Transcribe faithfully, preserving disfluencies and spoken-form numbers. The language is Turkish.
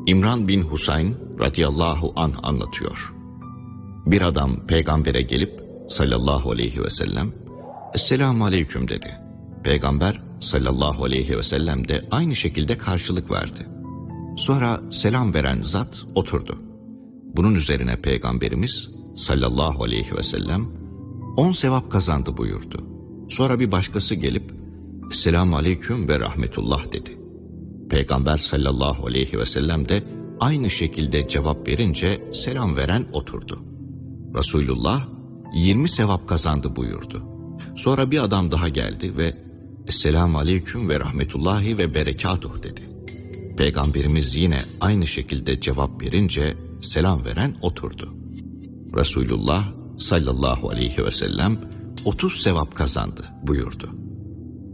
İmran bin Husayn radıyallahu anh anlatıyor. Bir adam peygambere gelip sallallahu aleyhi ve sellem "Esselamu aleyküm" dedi. Peygamber sallallahu aleyhi ve sellem de aynı şekilde karşılık verdi. Sonra selam veren zat oturdu. Bunun üzerine Peygamberimiz sallallahu aleyhi ve sellem on sevap kazandı buyurdu. Sonra bir başkası gelip "Esselamu aleyküm ve rahmetullah" dedi. Peygamber sallallahu aleyhi ve sellem de aynı şekilde cevap verince selam veren oturdu. Resulullah yirmi sevap kazandı buyurdu. Sonra bir adam daha geldi ve "Esselamu aleyküm ve rahmetullahi ve berekatuh" dedi. Peygamberimiz yine aynı şekilde cevap verince selam veren oturdu. Resulullah sallallahu aleyhi ve sellem otuz sevap kazandı buyurdu.